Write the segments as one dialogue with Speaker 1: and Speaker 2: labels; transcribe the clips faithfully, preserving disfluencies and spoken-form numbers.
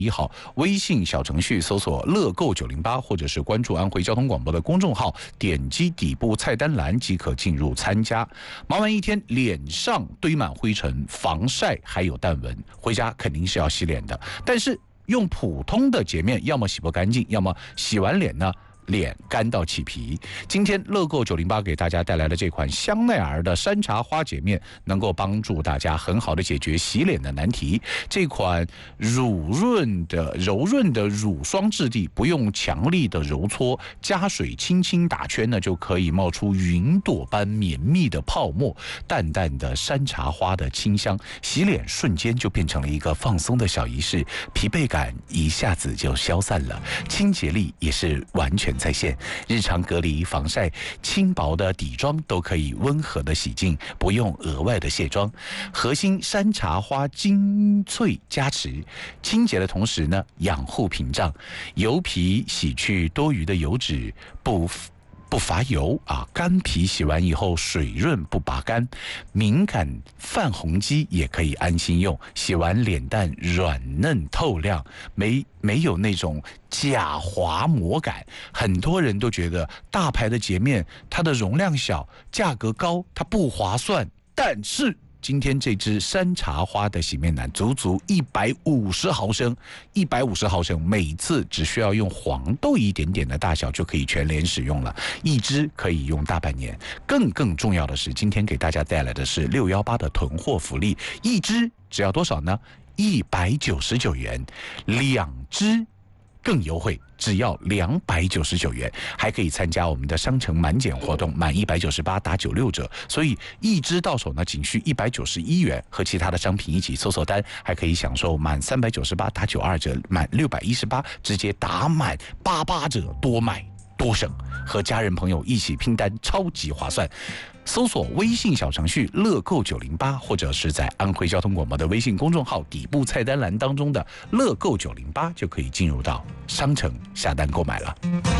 Speaker 1: 一号，微信小程序搜索乐购九零八，或者是关注安徽交通广播的公众号，点击底部菜单栏即可进入参加。忙完一天，脸上堆满灰尘，防晒还有淡纹，回家肯定是要洗脸的。但是用普通的洁面，要么洗不干净，要么洗完脸呢，脸干到起皮。今天乐购九零八给大家带来的这款香奈儿的山茶花洁面，能够帮助大家很好的解决洗脸的难题。这款乳润的柔润的乳霜质地，不用强力的揉搓，加水轻轻打圈呢，就可以冒出云朵般绵密的泡沫，淡淡的山茶花的清香，洗脸瞬间就变成了一个放松的小仪式，疲惫感一下子就消散了，清洁力也是完全在线，日常隔离、防晒、轻薄的底妆都可以温和的洗净，不用额外的卸妆。核心山茶花精粹加持，清洁的同时呢，养护屏障，油皮洗去多余的油脂，不不乏油啊，干皮洗完以后水润不拔干，敏感泛红肌也可以安心用，洗完脸蛋软嫩透亮，没没有那种假滑膜感。很多人都觉得大牌的洁面它的容量小，价格高，它不划算，但是今天这支山茶花的洗面奶足足一百五十毫升，一百五十毫升，每次只需要用黄豆一点点的大小就可以全脸使用了，一支可以用大半年。更更重要的是，今天给大家带来的是六一八的囤货福利，一支只要多少呢？一百九十九元，两支更优惠，只要两百九十九元，还可以参加我们的商城满减活动，满一百九十八打九六折，所以一支到手呢仅需一百九十一元，和其他的商品一起搜索单，还可以享受满三百九十八打九二折，满六百一十八直接打满八八折，多买多省，和家人朋友一起拼单，超级划算。搜索微信小程序乐购九零八，或者是在安徽交通广播的微信公众号底部菜单栏当中的乐购九零八，就可以进入到商城下单购买了。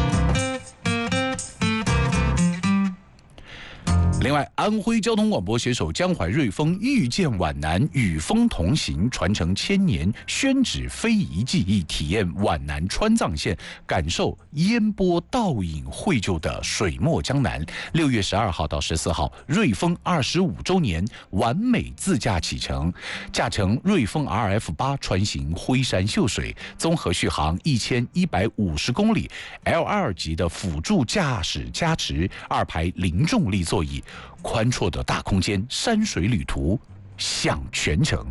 Speaker 1: 另外，安徽交通广播携手江淮瑞丰，遇见皖南，与风同行，传承千年宣纸非遗技艺，体验皖南川藏线，感受烟波倒影绘就的水墨江南。六月十二号到十四号，瑞丰二十五周年完美自驾启程，驾乘瑞丰 R F 八穿行徽山秀水，综合续航一千一百五十公里 ，L 二 级的辅助驾驶加持，二排零重力座椅。宽绰的大空间，山水旅途享全程。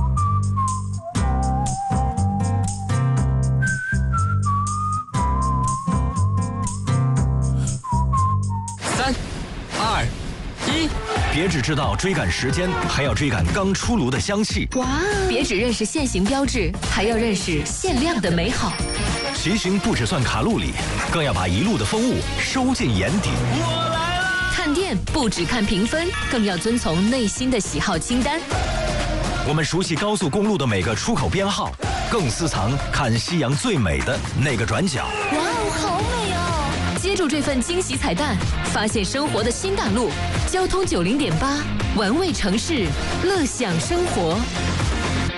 Speaker 2: 三、二、一，
Speaker 3: 别只知道追赶时间，还要追赶刚出炉的香气。
Speaker 4: 哇！别只认识限行标志，还要认识限量的美好。
Speaker 3: 骑行不只算卡路里，更要把一路的风物收进眼底。
Speaker 2: 我来了！
Speaker 4: 看店不只看评分，更要遵从内心的喜好清单。
Speaker 3: 我们熟悉高速公路的每个出口编号，更私藏看夕阳最美的那个转角。
Speaker 4: 哇哦，好美哦！接住这份惊喜彩蛋，发现生活的新大陆。交通九零点八，玩味城市，乐享生活。